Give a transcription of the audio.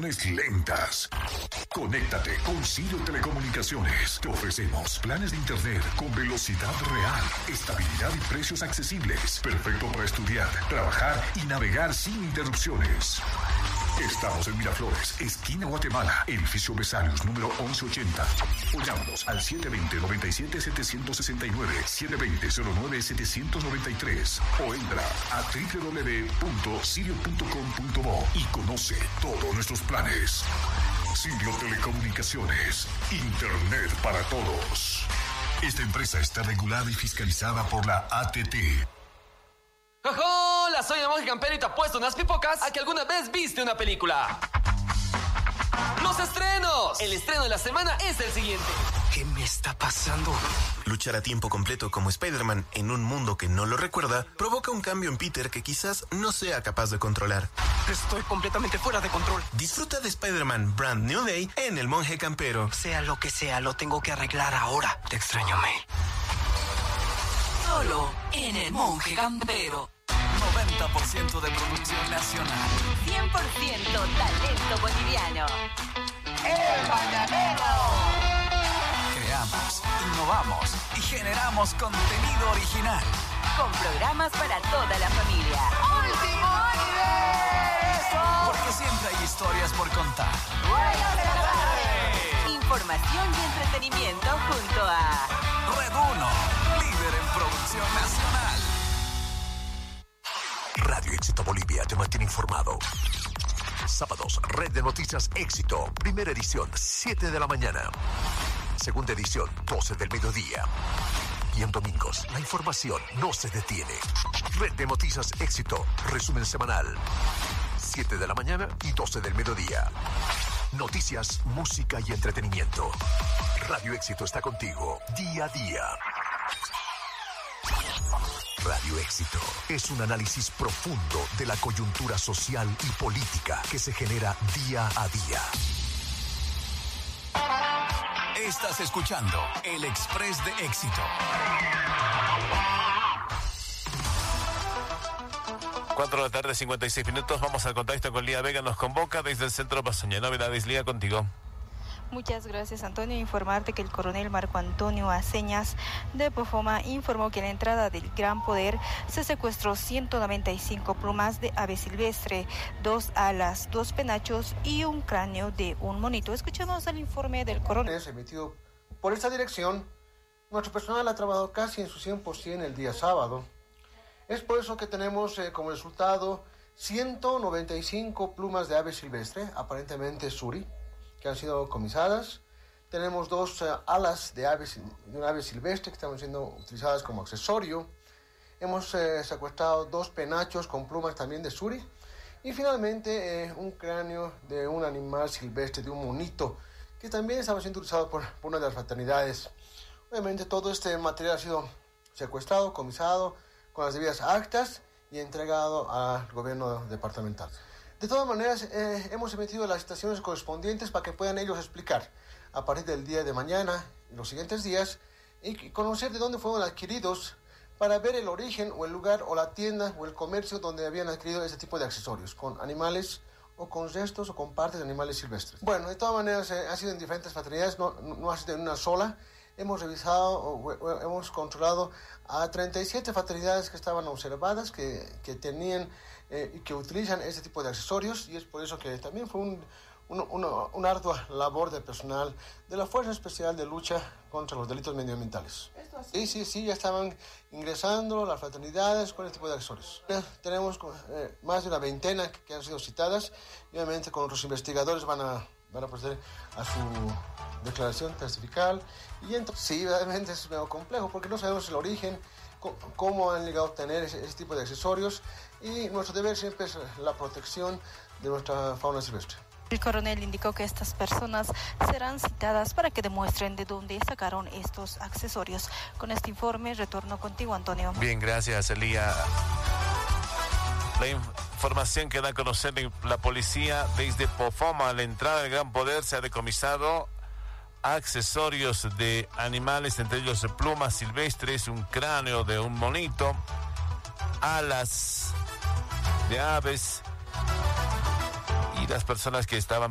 conexiones lentas. Conéctate con Sirio Telecomunicaciones. Te ofrecemos planes de internet con velocidad real, estabilidad y precios accesibles. Perfecto para estudiar, trabajar y navegar sin interrupciones. Estamos en Miraflores, esquina Guatemala, edificio Besalius, número 1180. O llámanos al 720-97-769, 720-09-793. O entra a www.sirio.com.bo y conoce todos nuestros planes. Sirio Telecomunicaciones, Internet para todos. Esta empresa está regulada y fiscalizada por la ATT. ¡Hola! Soy el monje campero y te apuesto unas pipocas a que alguna vez viste una película. ¡Los estrenos! El estreno de la semana es el siguiente. ¿Qué me está pasando? Luchar a tiempo completo como Spider-Man en un mundo que no lo recuerda provoca un cambio en Peter que quizás no sea capaz de controlar. Estoy completamente fuera de control. Disfruta de Spider-Man Brand New Day en El Monje Campero. Sea lo que sea, lo tengo que arreglar ahora. Te extraño, May. Solo en El Monje Campero. 90% de producción nacional. 100% talento boliviano. ¡El Mañanero! Creamos, innovamos y generamos contenido original. Con programas para toda la familia. ¡Último universo! Porque siempre hay historias por contar. ¡Buenas tardes! Información y entretenimiento junto a Red 1, líder en producción nacional. Radio Éxito Bolivia te mantiene informado. Sábados, Red de Noticias Éxito. Primera edición, 7 de la mañana. Segunda edición, 12 del mediodía. Y en domingos, la información no se detiene. Red de Noticias Éxito. Resumen semanal. 7 de la mañana y 12 del mediodía. Noticias, música y entretenimiento. Radio Éxito está contigo día a día. Radio Éxito es un análisis profundo de la coyuntura social y política que se genera día a día. Estás escuchando El Express de Éxito. 4 de la tarde, 56 minutos. Vamos al contacto con Lía Vega. Nos convoca desde el Centro Pasaña. Novedades, Lía, contigo. Muchas gracias, Antonio. Informarte que el coronel Marco Antonio Aceñas de Pofoma informó que en la entrada del Gran Poder se secuestró 195 plumas de ave silvestre, 2 alas, 2 penachos y un cráneo de un monito. Escuchemos el informe del coronel. Emitido por esta dirección, nuestro personal ha trabajado casi en su 100% el día sábado. Es por eso que tenemos como resultado 195 plumas de ave silvestre, aparentemente suri, que han sido comisadas. Tenemos 2 alas de una ave silvestre que están siendo utilizadas como accesorio. Hemos secuestrado 2 penachos con plumas también de suri. Y finalmente un cráneo de un animal silvestre, de un monito, que también estaba siendo utilizado por una de las fraternidades. Obviamente todo este material ha sido secuestrado, comisado, con las debidas actas y entregado al gobierno departamental. De todas maneras, hemos emitido las citaciones correspondientes para que puedan ellos explicar a partir del día de mañana y los siguientes días y conocer de dónde fueron adquiridos para ver el origen o el lugar o la tienda o el comercio donde habían adquirido ese tipo de accesorios, con animales o con restos o con partes de animales silvestres. Bueno, de todas maneras, ha sido en diferentes fraternidades, no ha sido en una sola. Hemos revisado, hemos controlado a 37 fraternidades que estaban observadas, que tenían y que utilizan este tipo de accesorios, y es por eso que también fue una ardua labor de personal de la Fuerza Especial de Lucha contra los Delitos Medioambientales. Sí, ya estaban ingresando las fraternidades con este tipo de accesorios. Tenemos más de una veintena que han sido citadas, y obviamente con otros investigadores van a proceder a su declaración testifical. Y entonces, sí, realmente es medio complejo porque no sabemos el origen, cómo han llegado a obtener ese tipo de accesorios, y nuestro deber siempre es la protección de nuestra fauna silvestre. El coronel indicó que estas personas serán citadas para que demuestren de dónde sacaron estos accesorios. Con este informe retorno contigo, Antonio. Bien, gracias, Elía. La información que da a conocer la policía desde Pofoma. A la entrada del Gran Poder se ha decomisado accesorios de animales, entre ellos plumas silvestres, un cráneo de un monito, alas de aves, y las personas que estaban